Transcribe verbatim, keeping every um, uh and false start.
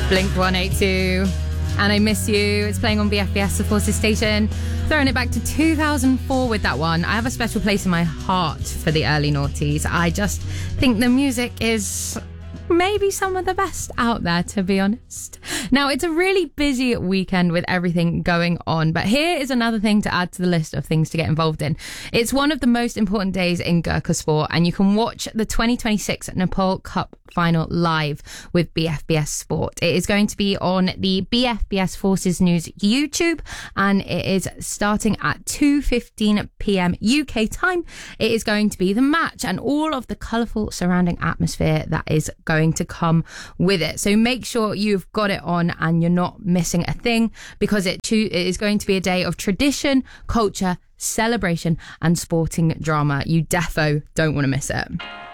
Blink one eighty-two. And I Miss You. It's playing on B F B S, the Forces station. Throwing it back to two thousand four with that one. I have a special place in my heart for the early noughties. I just think the music is maybe some of the best out there, to be honest. Now, it's a really busy weekend with everything going on, but here is another thing to add to the list of things to get involved in. It's one of the most important days in Gurkha sport, and you can watch the twenty twenty-six Nepal Cup final live with B F B S Sport. It is going to be on the B F B S Forces News YouTube, and it is starting at two fifteen p.m. U K time. It is going to be the match and all of the colourful surrounding atmosphere that is going to come with it. So make sure you've got it on and you're not missing a thing, because it, cho- it is going to be a day of tradition, culture, celebration and sporting drama. You defo don't want to miss it.